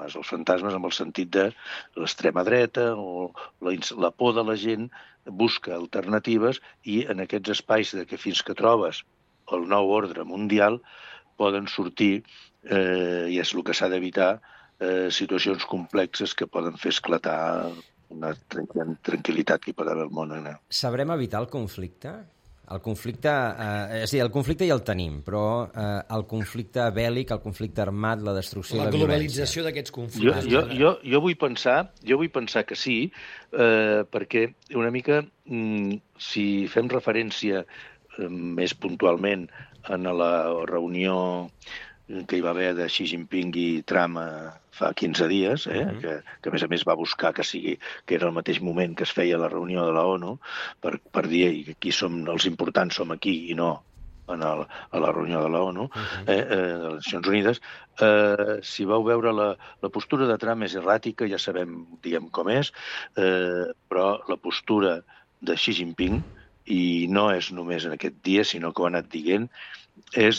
Els fantasmes en el sentit de l'extrema dreta o la por de la gent busca alternatives i en aquests espais que fins que trobes el nou ordre mundial poden sortir, i és el que s'ha d'evitar, situacions complexes que poden fer esclatar una tranquil·litat que hi pot haver al món. Sabrem evitar el conflicte? El conflicte, és a dir, el conflicte ja el tenim, però el conflicte bèl·lic, el conflicte armat, la destrucció i la violència. La globalització d'aquests conflictes. Jo vull pensar que sí, perquè una mica, si fem referència més puntualment en la reunió que hi va haver de Xi Jinping i Trump fa 15 dies, que a més va buscar que era el mateix moment que es feia la reunió de la ONU per dir que aquí els importants som aquí i no a la reunió de la ONU, de les Nacions Unides. Si vau veure la postura de Trump és erràtica, ja sabem, diguem, com és, però la postura de Xi Jinping, i no és només en aquest dia, sinó que ho ha anat dient, és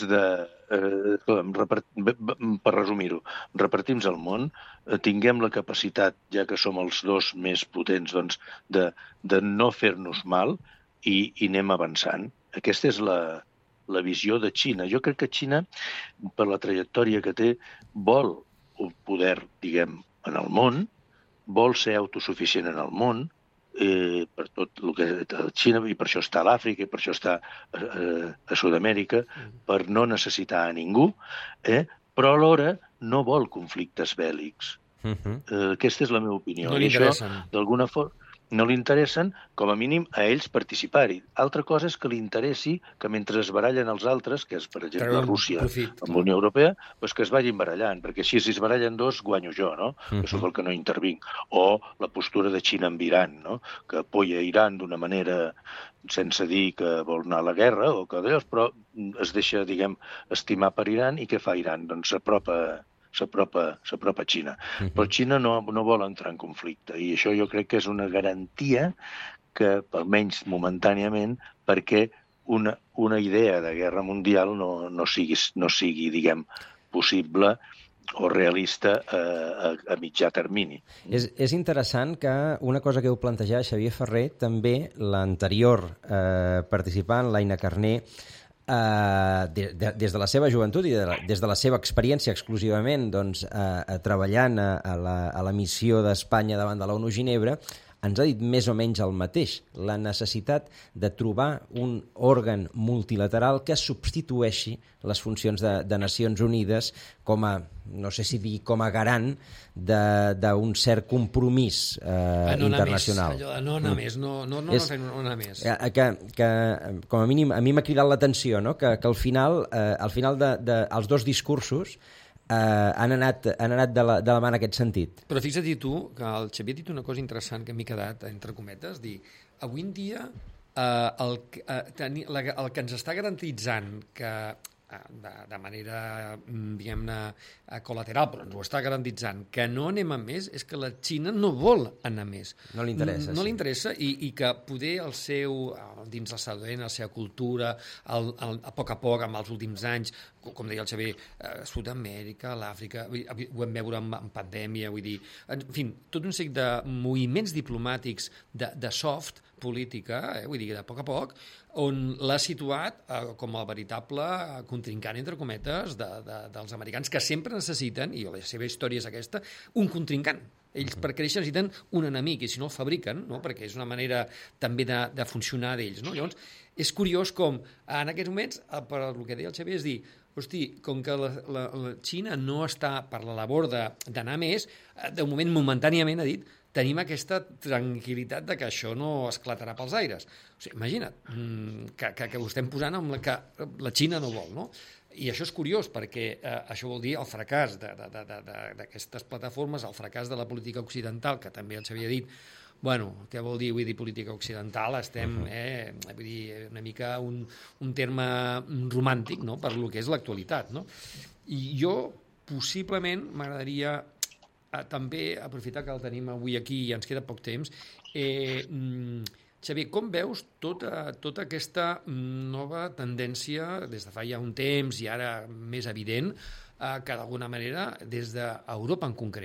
per resumir-ho, repartim el món, tinguem la capacitat, ja que som els dos més potents, doncs, de no fer-nos mal i anem avançant. Aquesta és la visió de Xina. Jo crec que Xina, per la trajectòria que té, vol un poder, diguem, en el món, vol ser autosuficient en el món, per tot el que és Xina, i per això està a l'Àfrica, i per això està a Sud-amèrica, per no necessitar a ningú, però alhora no vol conflictes bèl·lics. Aquesta és la meva opinió. No li interessen. D'alguna forma, no li interessen, com a mínim, a ells participar-hi. Altra cosa és que li interessi que mentre es barallen els altres, que és, per exemple, Rússia amb la Unió Europea, doncs que es vagin barallant, perquè així si es barallen dos, guanyo jo, no? Que sóc el que no intervinc. O la postura de Xina amb Iran, no? Que apoya Iran d'una manera sense dir que vol anar a la guerra, o que d'allò, però es deixa, diguem, estimar per Iran, i què fa Iran? Doncs s'apropa a Xina. Però Xina no vol entrar en conflicte, i això jo crec que és una garantia que, almenys momentàniament, perquè una idea de guerra mundial no sigui, diguem, possible o realista a mitjà termini. És interessant que una cosa que heu plantejat, Xavier Ferrer, també l'anterior participant, l'Aina Carner, des de la seva joventut i des de la seva experiència exclusivament treballant a la missió d'Espanya davant de l'ONU Ginebra, ens ha dit més o menys el mateix, la necessitat de trobar un òrgan multilateral que substitueixi les funcions de Nacions Unides com a, no sé si dir, com a garant d'un cert compromís internacional. No anar més, no anar més. Que, com a mínim, a mi m'ha cridat l'atenció, no? Que al final els dos discursos han anat de la mà en aquest sentit. Però fixa't tu que el Xavier ha dit una cosa interessant que m'he quedat, entre cometes, dir, avui en dia el que ens està garantitzant que de manera, diguem-ne, col·lateral, però ens ho està garantitzant, que no anem a més, és que la Xina no vol anar més. No li interessa. No li interessa, i que poder dins la Sadoena, la seva cultura, a poc, amb els últims anys, com deia el Xavier, Sud-amèrica, l'Àfrica, ho vam veure en pandèmia, vull dir, en fi, tot un seguit de moviments diplomàtics de soft política, vull dir, de poc a poc, on l'ha situat com el veritable contrincant, entre cometes, dels americans, que sempre necessiten, i la seva història és aquesta, un contrincant. Ells per créixer necessiten un enemic, i si no el fabriquen, no? Perquè és una manera també de funcionar d'ells. No? Llavors, és curiós com en aquests moments, per el que deia el Xavier, és dir, hosti, com que la Xina no està per la labor d'anar més, de moment, momentàniament, ha dit, tenim aquesta tranquil·litat de que això no esclatarà pels aires. O sigui, imagina't, que ho estem posant amb que la Xina no vol, no? I això és curiós, perquè això vol dir el fracàs d'aquestes plataformes, el fracàs de la política occidental, que també el Xavier ha dit. Bueno, què vol dir? Vull dir, política occidental, estem, vull dir, una mica un terme romàntic, no?, per lo que és l'actualitat, no? I jo, possiblement, m'agradaria també aprofitar que el tenim avui aquí i ens queda poc temps. Xavier, com veus tota aquesta nova tendència des de fa ja un temps i ara més evident que d'alguna manera des d'Europa en concret